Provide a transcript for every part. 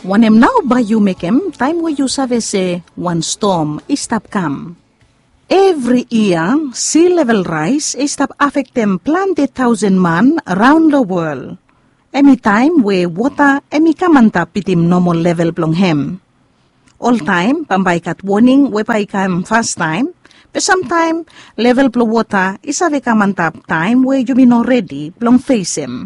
When em now by you make em, time where you say one storm is stop come. Every year, sea level rise is stop affect them plenty thousand man around the world. Any time where water emi kamanta pitim normal level blong hem. All time, pambay kat warning we pa ikam fast time, but sometime level blong water is ave kamantap time where you be not ready blong face him.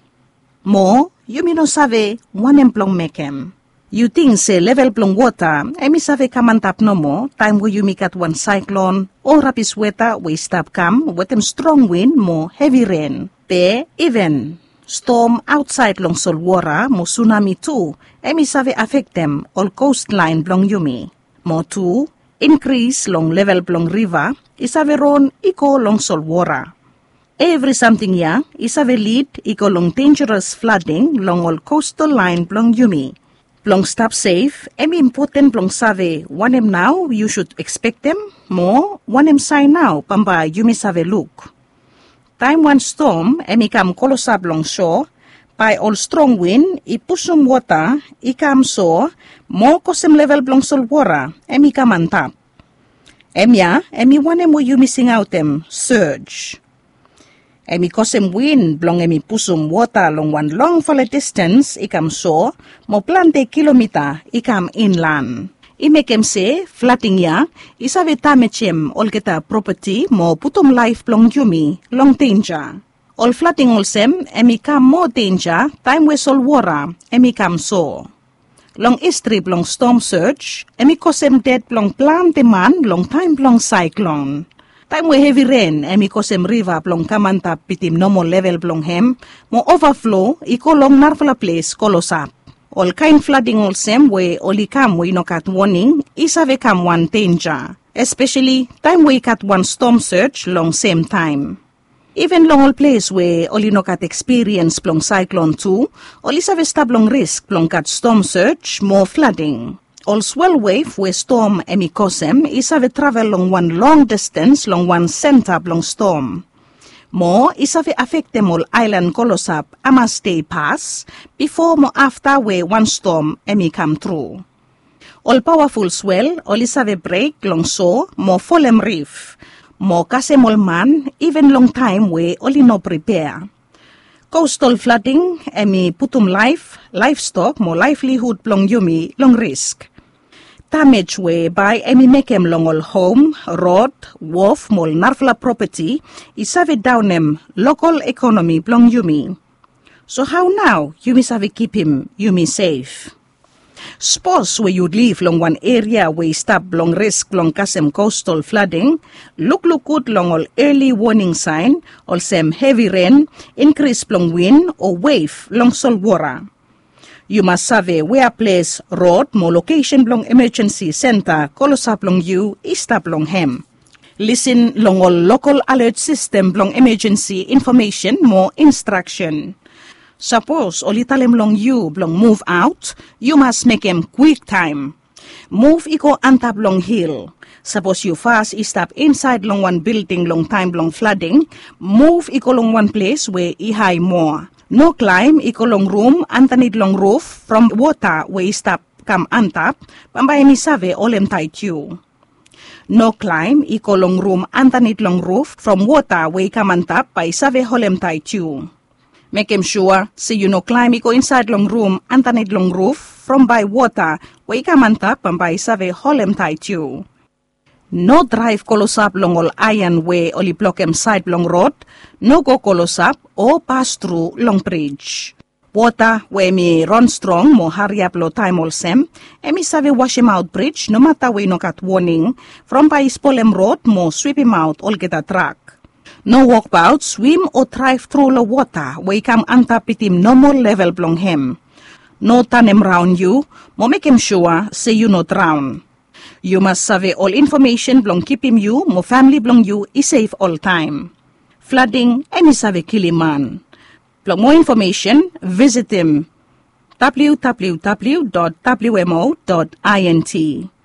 More, you may not save one emplong make him. You think say level blong water, emi save kamantap no more, time where you make at one cyclone, or rapid weather we stop come with them strong wind, more heavy rain. Be even storm outside long Solwara, mo tsunami too, emi save affect them all coastline blong yumi. More too, increase long level blong river, isave ron iko long Solwara. Every something ya, isave lead iko long dangerous flooding long all coastal line blong yumi. Blong stop safe, emi important blong save one em now, you should expect them, more one em sign now, pamba yumi save look. Time one storm, emi kam kolosab long shore, by all strong wind, ipusum water, ikam so, more kosem level blong Solwara, emi kam on top. Emya, emi one em you missing out them, surge. Emi kosem wind blong emi pusum water long one long for a distance, ikam so, mo plante kilometer, ikam inland. I make em say, flooding ya, isave tamechem all geta property mo putum life blong yumi, long danger. All flooding olsem, emi kam more danger, time we Solwara, emi kam so. Long history blong storm surge, emi kosem dead blong plante man, long time blong cyclone. Time we heavy rain, emi kosem river blong kamanta pitim normal level blong hem, mo overflow, iko long narfala place kolosap. All kind flooding olsem we only come we no cat warning, isave come one danger. Especially time we cat one storm surge long same time. Even long all place where only no cat experience blong cyclone too, all isave stab long risk blong cat storm surge, more flooding. All swell wave where storm emi kosem isave travel long one long distance long one center blong storm. More isave affect them all island kolosap ama stay pass before mo after where one storm emi come through. All powerful swell all isave break long so more folem reef. More kasem all man even long time where only no prepare. Coastal flooding emi putum life, livestock more livelihood blong yumi long risk. Damage whereby emi make em long all home, road, wharf, mol narfla property, isave down em local economy blong yumi. So how now yumi save keep him yumi safe? Suppose where you live long one area where you stop long risk long kasem coastal flooding, look good long all early warning sign, all sem heavy rain, increase long wind or wave long Solwara. You must survey where place road, more location blong emergency center, kolosap long you, istap long hem. Listen long all local alert system blong emergency information, more instruction. Suppose all italem long you blong move out, you must make em quick time. Move iko antap long hill. Suppose you fast istap inside long one building long time long flooding, move iko long one place where I high more. No climb iko long room antanid long roof from water where stop come antap, pambay mi save olem tight you. No climb iko long room antanid long roof from water where come antap by save holem tight you. Make him sure say you no climb iko inside long room antanid long roof from by water where come antap pambay save holem tight you. No drive kolosap long all iron way only block em side long road, no go kolosap or pass through long bridge. Water where me run strong mo hurry up lo time all sem, emi save wash him out bridge no matter we no got warning, from by spolem road mo sweep him out all get a track. No walk about, swim or drive through the water where come antap it him normal level blong him. No turn him round you, mo make him sure say you no drown. You must survey all information blong keep him you, mo family blong you is safe all time. Flooding, emi save kiliman. Blong more information, visit him www.wmo.int.